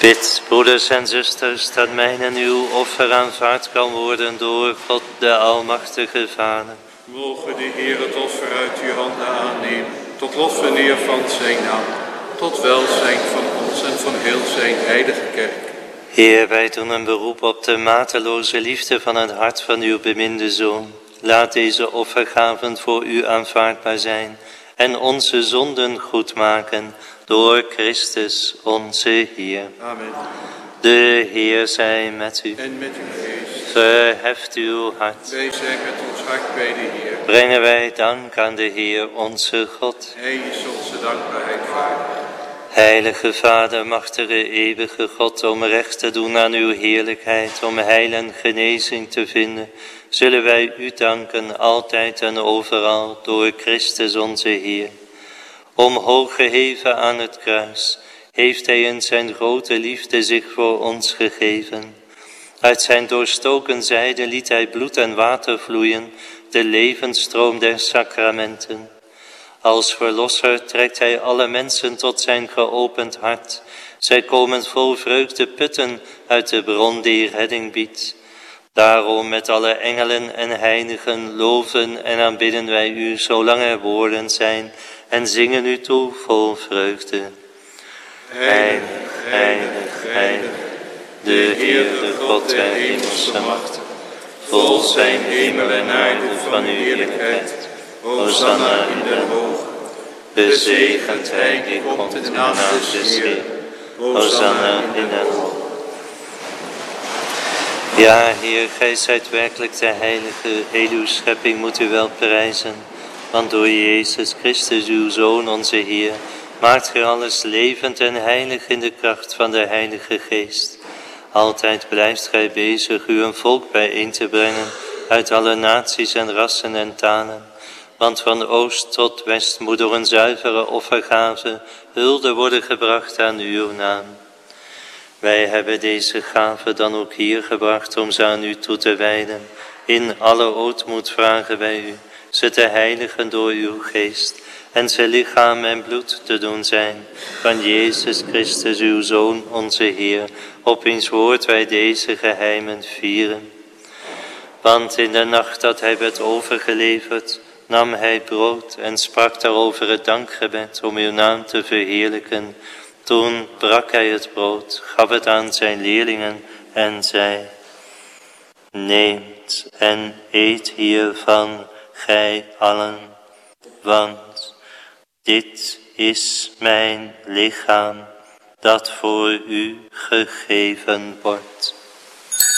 Bid, broeders en zusters, dat mijn en uw offer aanvaard kan worden door God de Almachtige Vader. Mogen de Heer het offer uit uw handen aannemen, tot lof en eer van zijn naam, tot welzijn van ons en van heel zijn heilige kerk. Heer, wij doen een beroep op de mateloze liefde van het hart van uw beminde Zoon. Laat deze offergaven voor u aanvaardbaar zijn en onze zonden goedmaken door Christus onze Heer. Amen. De Heer zij met u. En met uw geest. Verheft uw hart. Wij zijn met ons hart bij de Heer. Brengen wij dank aan de Heer onze God. Hij is onze dankbaarheid waardig. Heilige Vader, machtige eeuwige God, om recht te doen aan uw heerlijkheid, om heil en genezing te vinden, zullen wij u danken altijd en overal door Christus onze Heer. Omhoog geheven aan het kruis heeft hij in zijn grote liefde zich voor ons gegeven. Uit zijn doorstoken zijde liet hij bloed en water vloeien, de levensstroom der sacramenten. Als verlosser trekt hij alle mensen tot zijn geopend hart. Zij komen vol vreugde putten uit de bron die redding biedt. Daarom met alle engelen en heiligen loven en aanbidden wij u zolang er woorden zijn en zingen u toe vol vreugde. Heilig, heilig, heilig, de Heer, de God der hemelse macht, vol zijn hemel en aarde van uw heerlijkheid. Hosanna in de hoogte. Bezegend hij die komt in de naam des Heer. Hosanna in de hoogte. Ja, Heer, gij zijt werkelijk de heilige, heel uw schepping moet u wel prijzen. Want door Jezus Christus, uw Zoon, onze Heer, maakt gij alles levend en heilig in de kracht van de Heilige Geest. Altijd blijft gij bezig u een volk bijeen te brengen uit alle naties en rassen en talen. Want van oost tot west moet door een zuivere offergave hulde worden gebracht aan uw naam. Wij hebben deze gave dan ook hier gebracht om ze aan u toe te wijden. In alle ootmoed vragen wij u ze te heiligen door uw geest en ze lichaam en bloed te doen zijn van Jezus Christus, uw Zoon, onze Heer, op wiens woord wij deze geheimen vieren. Want in de nacht dat hij werd overgeleverd, nam hij brood en sprak daarover het dankgebed om uw naam te verheerlijken. Toen brak hij het brood, gaf het aan zijn leerlingen en zei: Neemt en eet hiervan, gij allen, want dit is mijn lichaam dat voor u gegeven wordt.